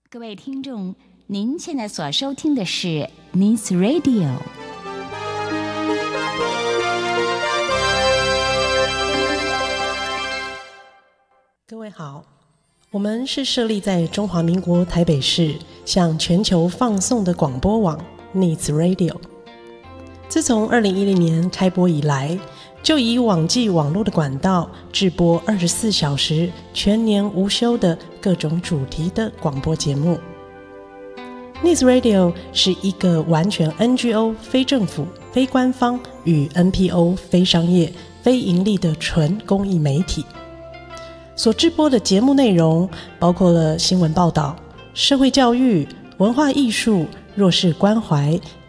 各位听众，您现在所收听的是 Needs Radio。 各位好，我们是设立在中华民国台北市，向全球放送的广播网 Needs Radio。自从2010年开播以来，就以网际网络的管道制播24小时全年无休的各种主题的广播节目。Needs Radio 是一个完全 NGO 非政府、非官方与 NPO 非商业、非盈利的纯公益媒体。所制播的节目内容包括了新闻报道、社会教育、文化艺术、弱势关怀、